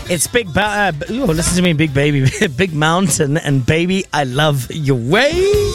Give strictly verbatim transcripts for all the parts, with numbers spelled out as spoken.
It's Big ba- uh, ooh, listen to me, Big Baby, Big Mountain, and Baby, I Love Your Way.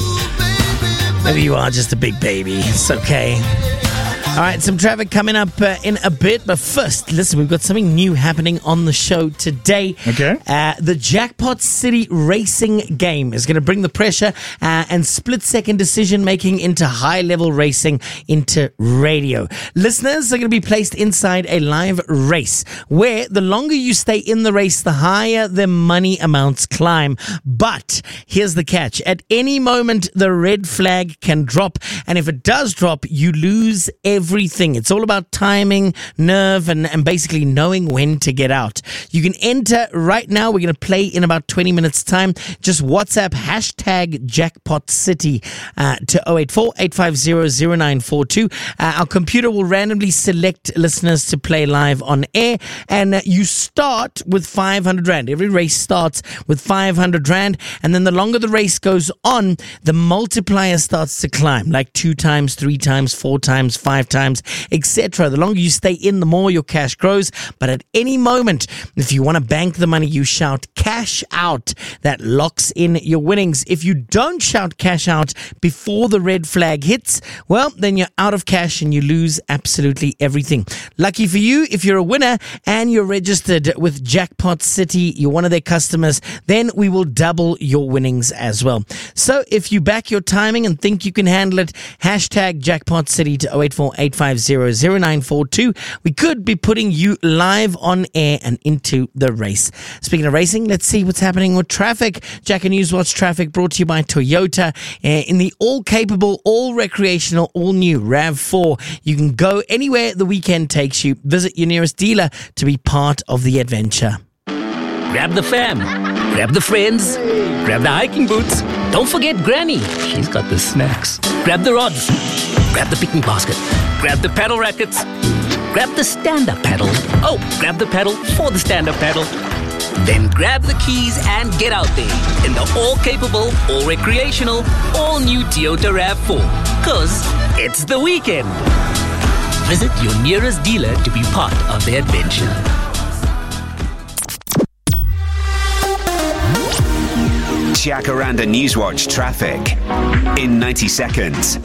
Maybe you are just a big baby. It's okay. All right, some traffic coming up uh, in a bit. But first, listen, we've got something new happening on the show today. Okay. Uh, the Jackpot City racing game is going to bring the pressure uh, and split-second decision-making into high-level racing into radio. Listeners are going to be placed inside a live race where the longer you stay in the race, the higher the money amounts climb. But here's the catch. At any moment, the red flag can drop. And if it does drop, you lose everything. Everything. It's all about timing, nerve, and, and basically knowing when to get out. You can enter right now. We're going to play in about twenty minutes time. Just WhatsApp hashtag Jackpot City uh, to oh eight four, eight five zero, zero nine four two. Uh, our computer will randomly select listeners to play live on air, and uh, you start with five hundred rand. Every race starts with five hundred rand, and then the longer the race goes on, the multiplier starts to climb, like two times, three times, four times, five times, et cetera. The longer you stay in, the more your cash grows. But at any moment, if you want to bank the money, you shout cash out. That locks in your winnings. If you don't shout cash out before the red flag hits, well, then you're out of cash and you lose absolutely everything. Lucky for you, if you're a winner and you're registered with Jackpot City, you're one of their customers, then we will double your winnings as well. So if you back your timing and think you can handle it, hashtag Jackpot City to oh eight four, eight five zero, zero nine four two. We could be putting you live on air and into the race. Speaking of racing, let's see what's happening with traffic. Jack and Newswatch traffic brought to you by Toyota. Uh, in the all-capable, all-recreational, all-new RAV four, you can go anywhere the weekend takes you. Visit your nearest dealer to be part of the adventure. Grab the fam, grab the friends, grab the hiking boots. Don't forget Granny, she's got the snacks. Grab the rods, grab the picnic basket, grab the paddle rackets, grab the stand-up paddle. Oh, grab the paddle for the stand-up paddle. Then grab the keys and get out there in the all-capable, all-recreational, all-new Toyota RAV four. Cause it's the weekend. Visit your nearest dealer to be part of the adventure. Jacaranda Newswatch traffic in ninety seconds.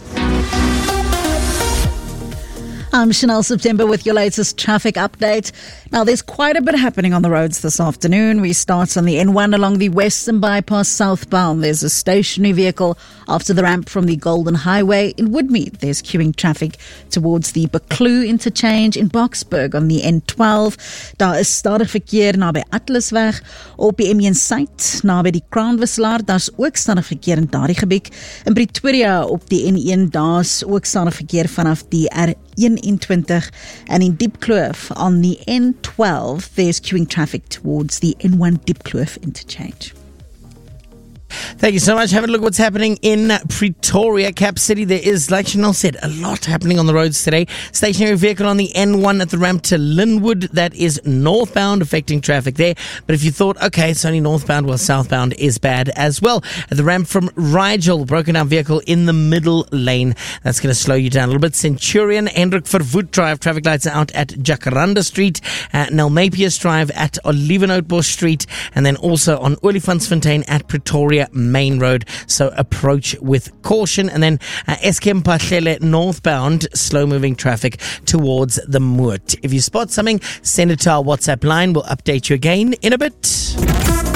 I'm Chanel September with your latest traffic update. Now, there's quite a bit happening on the roads this afternoon. We start on the N one along the Western Bypass southbound. There's a stationary vehicle after the ramp from the Golden Highway. In Woodmead, there's queuing traffic towards the Buccleuch interchange. In Boksburg on the N twaalf. Daar is stadig verkeer na by Atlasweg. Op die M een Suid, na by die Kraanwisselaar, daar's ook stadig verkeer in daardie gebied. In Pretoria op die N een, daar's ook stadig verkeer vanaf die R eenentwintig, and in Diepkloof on the N twaalf, there's queuing traffic towards the N one Diepkloof interchange. Thank you so much. Have a look at what's happening in Pretoria, Cap City. There is, like Chanel said, a lot happening on the roads today. Stationary vehicle on the N one at the ramp to Linwood. That is northbound, affecting traffic there. But if you thought, okay, it's only northbound, well, southbound is bad as well. At the ramp from Rigel, broken down vehicle in the middle lane. That's going to slow you down a little bit. Centurion, Hendrik Verwoerd Drive, traffic lights are out at Jacaranda Street. Uh, Nelmapius Drive at Olivenhoutbush Street. And then also on Olifantsfontein at Pretoria Main Road, so approach with caution. And then uh, Eskom Pahlele northbound, slow moving traffic towards the Moot. If you spot something, send it to our WhatsApp line. We'll update you again in a bit.